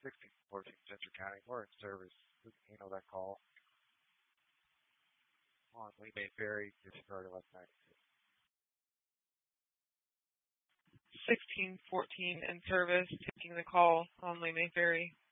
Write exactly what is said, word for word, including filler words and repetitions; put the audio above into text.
sixteen fourteen Central County. We're in service. We can handle that call. On Lee May Ferry, disregard eleven ninety-two. sixteen fourteen in service, taking the call on Lee May Ferry.